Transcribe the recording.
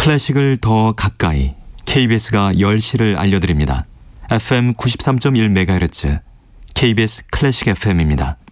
클래식을 더 가까이 KBS가 10시를 알려드립니다. FM 93.1MHz KBS 클래식 FM입니다.